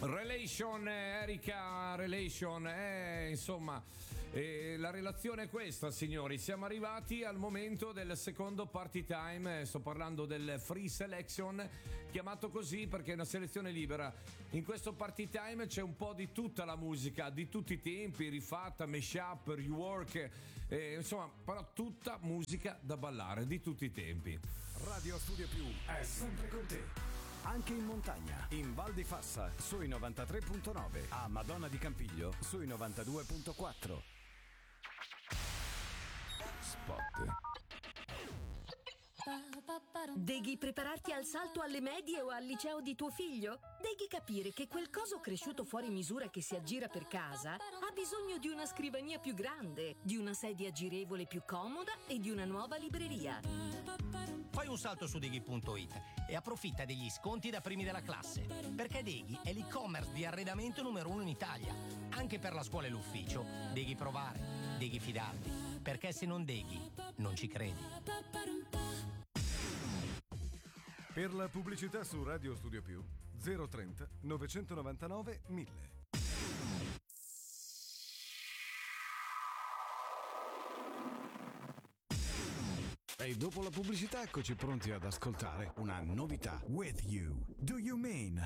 Relation, Erika, Relation, insomma, la relazione è questa, signori. Siamo arrivati al momento del secondo party time. Sto parlando del free selection, chiamato così perché è una selezione libera. In questo party time c'è un po' di tutta la musica, di tutti i tempi, rifatta, mashup, rework, insomma, però tutta musica da ballare di tutti i tempi. Radio Studio Più è sempre con te. Anche in montagna, in Val di Fassa sui 93.9, a Madonna di Campiglio sui 92.4. Spot. Deghi prepararti al salto alle medie o al liceo di tuo figlio? Deghi capire che quel coso cresciuto fuori misura che si aggira per casa ha bisogno di una scrivania più grande, di una sedia girevole più comoda e di una nuova libreria. Fai un salto su Deghi.it e approfitta degli sconti da primi della classe, perché Deghi è l'e-commerce di arredamento numero 1 in Italia. Anche per la scuola e l'ufficio, Deghi provare, Deghi fidarti, perché se non Deghi, non ci credi. Per la pubblicità su Radio Studio Più 030 999 1000. E dopo la pubblicità eccoci pronti ad ascoltare una novità. With You. Do You Mean?